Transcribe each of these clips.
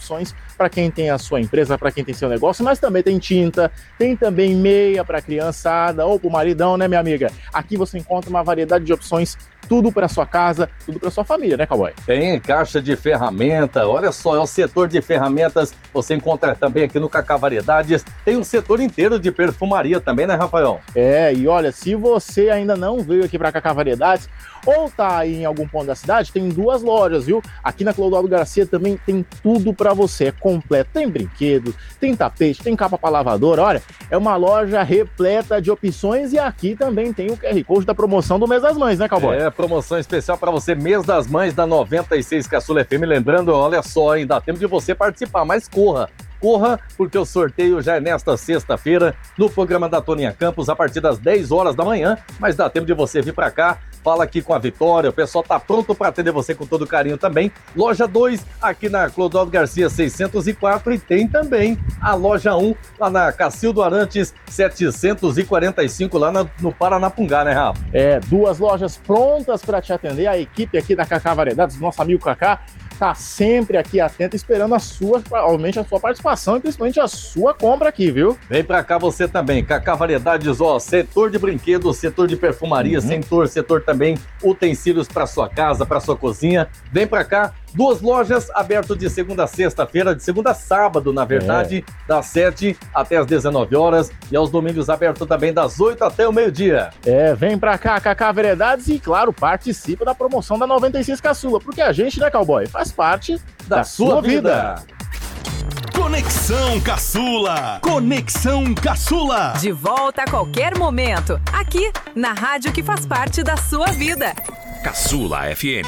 opções para quem tem a sua empresa, para quem tem seu negócio, mas também tem tinta, tem também meia para criançada ou para o maridão, né, minha amiga? Aqui você encontra uma variedade de opções, tudo para sua casa, tudo para sua família, né, Cowboy? Tem caixa de ferramenta, olha só, é o setor de ferramentas, você encontra também aqui no Cacá Variedades, tem um setor inteiro de perfumaria também, né, Rafael? E olha, se você ainda não veio aqui para Cacá Variedades, ou tá aí em algum ponto da cidade, tem 2 lojas, viu? Aqui na Clodoaldo Garcia também tem tudo para você, é completo, tem brinquedo, tem tapete, tem capa para lavadora, olha, é uma loja repleta de opções e aqui também tem o QR Code da promoção do Mês das Mães, né, Cowboy? Promoção especial para você, Mês das Mães da 96 Caçula FM, lembrando, olha só, hein, dá tempo de você participar, mas corra, porque o sorteio já é nesta sexta-feira no programa da Toninha Campos a partir das 10 horas da manhã, mas dá tempo de você vir para cá, fala aqui com a Vitória, o pessoal tá pronto para atender você com todo carinho também. Loja 2 aqui na Clodoaldo Garcia 604 e tem também a loja 1 lá na Cacildo Arantes 745 lá no Paranapungá, né, Rafa? 2 lojas prontas para te atender, a equipe aqui da Cacá Variedades, nosso amigo Cacá, tá sempre aqui atento, esperando obviamente a sua participação e principalmente a sua compra aqui, viu? Vem pra cá você também, Cacá Variedades, ó, setor de brinquedos, setor de perfumaria, setor também utensílios pra sua casa, pra sua cozinha. Vem pra cá, 2 lojas abertas de segunda a sexta-feira, de segunda a sábado, na verdade, das 7 até as 19 horas e aos domingos aberto também das 8 até o meio-dia. Vem pra cá, Cacá Variedades e, claro, participa da promoção da 96 Caçula, porque a gente, né, Cowboy, faz parte da sua vida. Conexão Caçula. Conexão Caçula. De volta a qualquer momento, aqui na rádio que faz parte da sua vida. Caçula FM.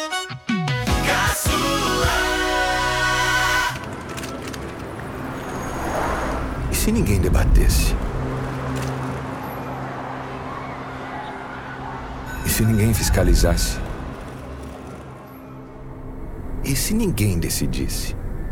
E se ninguém debatesse? E se ninguém fiscalizasse? E se ninguém decidisse?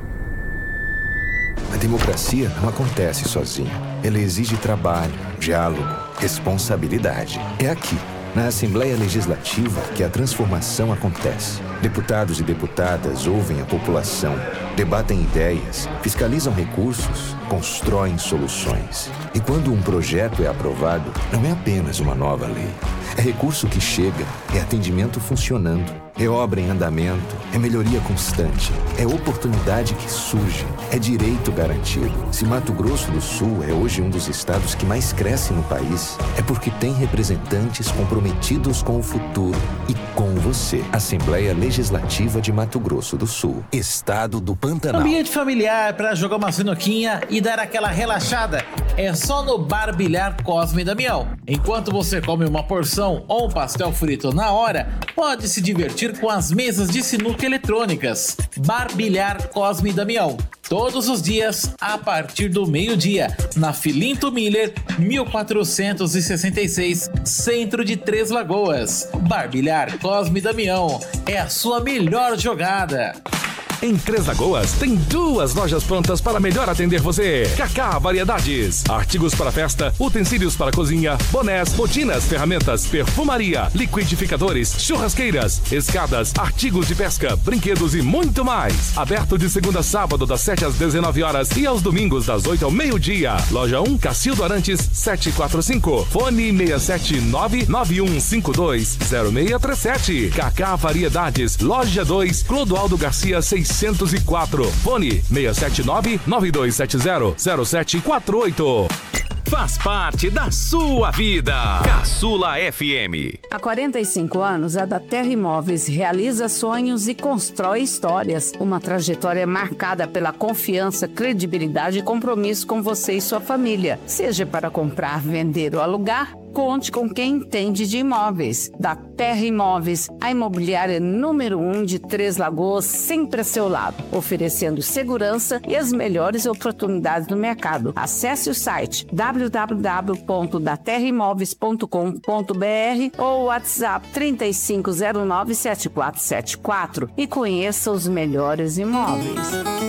A democracia não acontece sozinha. Ela exige trabalho, diálogo, responsabilidade. É aqui, na Assembleia Legislativa, que a transformação acontece. Deputados e deputadas ouvem a população, debatem ideias, fiscalizam recursos, constroem soluções. E quando um projeto é aprovado, não é apenas uma nova lei. É recurso que chega, é atendimento funcionando, é obra em andamento, é melhoria constante, é oportunidade que surge, é direito garantido. Se Mato Grosso do Sul é hoje um dos estados que mais cresce no país, é porque tem representantes comprometidos com o futuro e com você. Assembleia Legislativa de Mato Grosso do Sul, Estado do Pantanal. Ambiente familiar para jogar uma sinuquinha e dar aquela relaxada é só no Bar Bilhar Cosme e Damião. Enquanto você come uma porção ou um pastel frito na hora, pode se divertir com as mesas de sinuca eletrônicas. Bar Bilhar Cosme e Damião. Todos os dias, a partir do meio-dia, na Filinto Miller, 1466, centro de Três Lagoas. Bar Bilhar Cosme e Damião. É a sua melhor jogada. Em Três Lagoas, tem 2 lojas prontas para melhor atender você. Cacá Variedades. Artigos para festa, utensílios para cozinha, bonés, botinas, ferramentas, perfumaria, liquidificadores, churrasqueiras, escadas, artigos de pesca, brinquedos e muito mais. Aberto de segunda a sábado, das 7 às 19 horas e aos domingos, das 8 ao meio-dia. Loja 1, Cacildo Arantes, 745. Fone 679-9152-0637. Cacá Variedades. Loja 2, Clodoaldo Garcia, 604. Fone 679-9270-0748. Faz parte da sua vida. Caçula FM. Há 45 anos, a da Terra Imóveis realiza sonhos e constrói histórias. Uma trajetória marcada pela confiança, credibilidade e compromisso com você e sua família. Seja para comprar, vender ou alugar, conte com quem entende de imóveis. Da Terra Imóveis, a imobiliária número 1 de Três Lagoas, sempre a seu lado, oferecendo segurança e as melhores oportunidades do mercado. Acesse o site www.daterraimoveis.com.br ou o WhatsApp 3509-7474 e conheça os melhores imóveis.